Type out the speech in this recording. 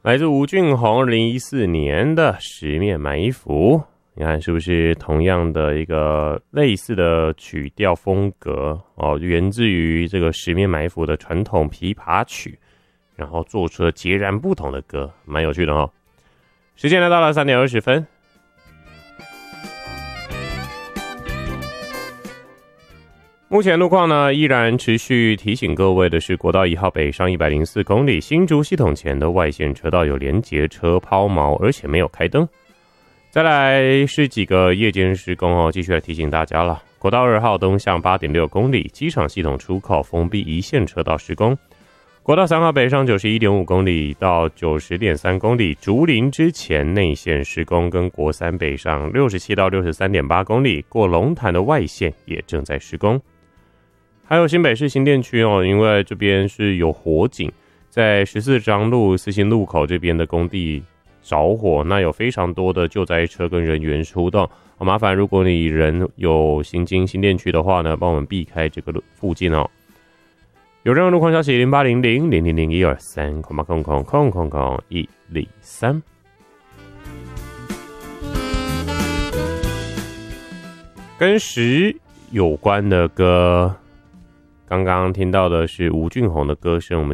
来自吴俊宏2014年的《十面埋伏》，你看是不是同样的一个类似的曲调风格哦？源自于这个《十面埋伏》的传统琵琶曲，然后做出了截然不同的歌，蛮有趣的哦。时间来到了3点20分。目前路况呢，依然持续提醒各位的是，国道1号北上104公里，新竹系统前的外线车道有连结车抛锚，而且没有开灯。再来是几个夜间施工哦，继续来提醒大家了。国道2号东向8.6公里，机场系统出口封闭一线车道施工。国道3号北上91.5公里到90.3公里，竹林之前内线施工，跟国3北上67到63.8公里，过龙潭的外线也正在施工。还有新北市新店区哦，因为这边是有火警，在14张路四星路口这边的工地着火，那有非常多的救灾车跟人员出动，好麻烦，如果你人有行经新店区的话呢，帮我们避开这个附近哦。有任何路况消息，0800-000-123，000123。跟10有关的歌。刚刚听到的是吴俊宏的歌声，我们